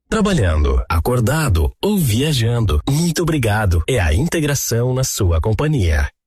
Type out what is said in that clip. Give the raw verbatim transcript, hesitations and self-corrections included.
Trabalhando, acordado ou viajando, muito obrigado. É a integração na sua companhia.